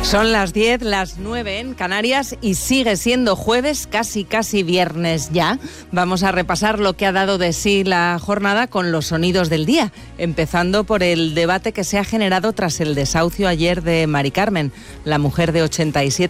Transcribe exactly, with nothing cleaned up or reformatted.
Son las diez, las nueve en Canarias y sigue siendo jueves, casi casi viernes ya. Vamos a repasar lo que ha dado de sí la jornada con los sonidos del día, empezando por el debate que se ha generado tras el desahucio ayer de Mari Carmen, la mujer de ochenta y siete